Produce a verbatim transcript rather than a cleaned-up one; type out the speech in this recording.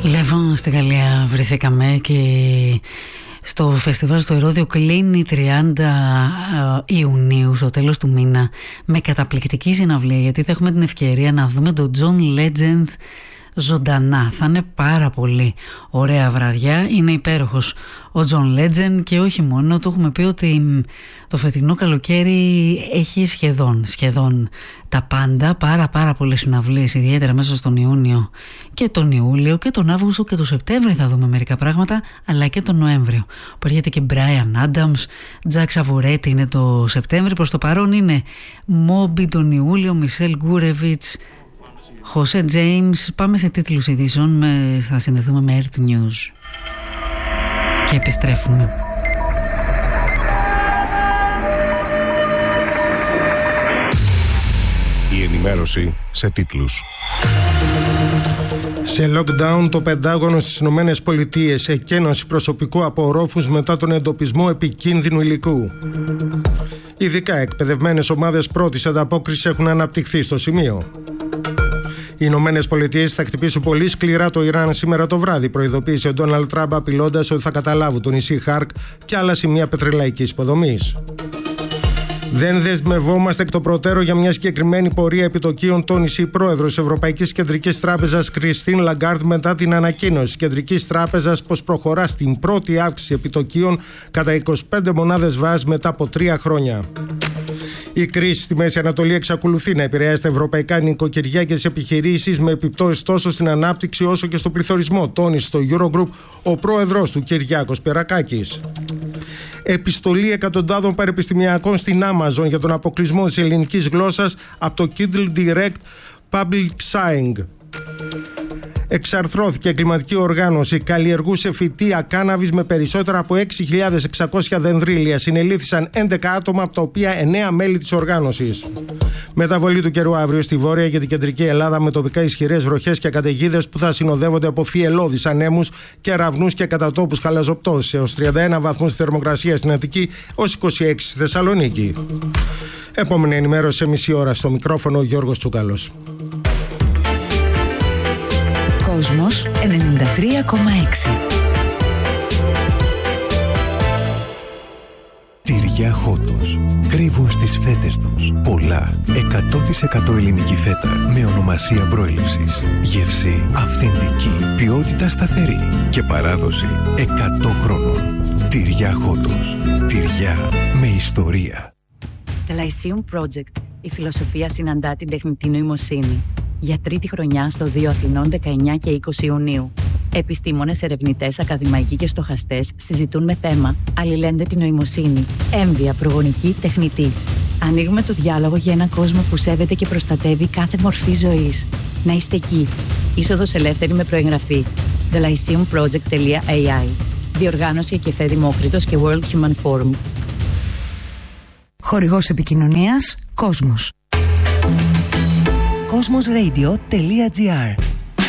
Λεβόν, στη Γαλλία βρεθήκαμε και στο φεστιβάλ στο Ηρώδειο κλείνει τριάντα Ιουνίου, στο τέλος του μήνα, με καταπληκτική συναυλία, γιατί θα έχουμε την ευκαιρία να δούμε τον John Legend ζωντανά. Θα είναι πάρα πολύ ωραία βραδιά. Είναι υπέροχος ο John Legend και όχι μόνο, το έχουμε πει ότι το φετινό καλοκαίρι έχει σχεδόν, σχεδόν τα πάντα, πάρα πάρα πολλές συναυλίες, ιδιαίτερα μέσα στον Ιούνιο και τον Ιούλιο και τον Αύγουστο και τον Σεπτέμβριο θα δούμε μερικά πράγματα, αλλά και τον Νοέμβριο που έρχεται και Brian Adams, Jack Savoretti είναι το Σεπτέμβριο, προς το παρόν είναι Moby τον Ιούλιο, Μισελ Γκούρεβιτς, Χωσέ Τζέιμς. Πάμε σε τίτλους ειδήσεων, με, θα συνδεθούμε με Earth News και επιστρέφουμε. Η ενημέρωση σε τίτλους. Σε lockdown το Πεντάγωνο στις Ηνωμένες Πολιτείες, εκένωση προσωπικού από ορόφους μετά τον εντοπισμό επικίνδυνου υλικού. Ειδικά εκπαιδευμένες ομάδες πρώτης ανταπόκρισης έχουν αναπτυχθεί στο σημείο. Οι Ηνωμένες Πολιτείες θα χτυπήσουν πολύ σκληρά το Ιράν σήμερα το βράδυ, προειδοποίησε ο Ντόναλντ Τραμπ, απειλώντας ότι θα καταλάβουν το νησί Χάρκ και άλλα σημεία πετρελαϊκής υποδομής. Δεν δεσμευόμαστε εκ των προτέρων για μια συγκεκριμένη πορεία επιτοκίων, τόνισε η πρόεδρος της Ευρωπαϊκής Κεντρικής Τράπεζας Κριστίν Λαγκάρντ μετά την ανακοίνωση της Κεντρικής Τράπεζας πως προχωρά στην πρώτη αύξηση επιτοκίων κατά είκοσι πέντε μονάδες βάσης μετά από τρία χρόνια. Η κρίση στη Μέση Ανατολή εξακολουθεί να επηρεάζει τα ευρωπαϊκά νοικοκυριά και τις επιχειρήσεις, με επιπτώσεις τόσο στην ανάπτυξη όσο και στο πληθωρισμό, τόνισε στο Eurogroup ο πρόεδρος του Κυριάκος Περακάκης. Επιστολή εκατοντάδων πανεπιστημιακών στην Amazon για τον αποκλεισμό της ελληνικής γλώσσας από το Kindle Direct Public Science. Εξαρθρώθηκε η κλιματική οργάνωση, καλλιεργούσε φυτεία κάναβης με περισσότερα από έξι χιλιάδες εξακόσια δενδρύλια. Συνελήφθησαν έντεκα άτομα, από τα οποία εννέα μέλη της οργάνωσης. Μεταβολή του καιρού αύριο στη Βόρεια και την Κεντρική Ελλάδα, με τοπικά ισχυρές βροχές και καταιγίδες που θα συνοδεύονται από θυελλώδεις ανέμους, κεραυνούς και κατά τόπους χαλαζοπτώσεις. Έως τριάντα ένα βαθμούς θερμοκρασία στην Αττική, ως είκοσι έξι στη Θεσσαλονίκη. Επόμενη ενημέρωση σε μισή ώρα. Στο μικρόφωνο ο Γιώργος Τσούκαλος. Κόσμος ενενήντα τρία κόμμα έξι. Τυριά Χότος. Κρύβουν στις φέτες τους πολλά. εκατό τοις εκατό ελληνική φέτα με ονομασία προέλευσης. Γεύση αυθεντική. Ποιότητα σταθερή. Και παράδοση εκατό χρόνων. Τυριά Χότος. Τυριά με ιστορία. The Lyceum Project. Η φιλοσοφία συναντά την τεχνητή νοημοσύνη. Για τρίτη χρονιά στο δύο Αθηνών, δεκαεννιά και είκοσι Ιουνίου. Επιστήμονες, ερευνητές, ακαδημαϊκοί και στοχαστές συζητούν με θέμα αλληλένδετη νοημοσύνη, έμβια, προγονική, τεχνητή. Ανοίγουμε το διάλογο για έναν κόσμο που σέβεται και προστατεύει κάθε μορφή ζωής. Να είστε εκεί. Είσοδος ελεύθερη με προεγγραφή. the lyceum project τελεία a i. Διοργάνωση Εκεφέ Δημόκριτος και World Human Forum. Χορηγός επικοινωνίας Κόσμος. κόσμος ρέιντιο τελεία τζι άρ.